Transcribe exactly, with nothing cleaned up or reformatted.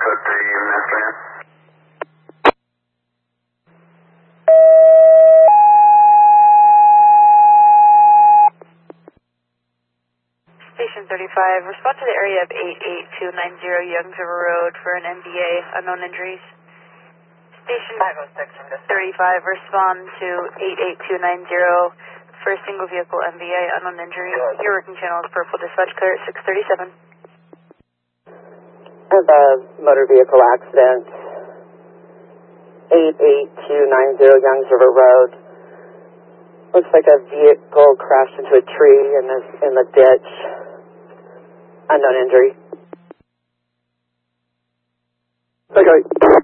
put the units in. Station thirty-five, respond to the area of eight eight two nine zero Youngs River Road for an N B A, unknown injuries. Station thirty-five, respond to eight eight two nine zero for a single vehicle N B A, unknown injury. Your working channel is Purple Dispatch, clear at six thirty-seven. I have a motor vehicle accident, eight eight two nine zero Youngs River Road. Looks like a vehicle crashed into a tree in the, in the ditch. Unknown injury. Okay.